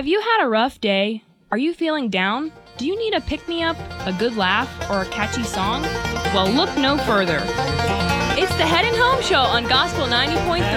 Have you had a rough day? Are you feeling down? Do you need a pick-me-up, a good laugh, or a catchy song? Well, look no further. It's the Head and Home Show on Gospel 90.3.